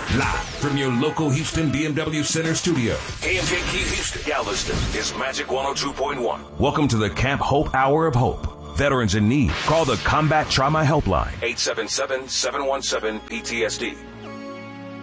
Live from your local Houston BMW Center studio. KMJQ Houston, Galveston is Magic 102.1. Welcome to the Camp Hope Hour of Hope. Veterans in need, call the Combat Trauma Helpline, 877-717-PTSD.